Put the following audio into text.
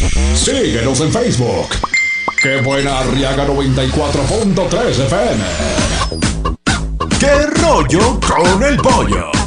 Síguenos en Facebook. ¡Qué buena Arriaga 94.3 FM! ¡Qué rollo con el pollo!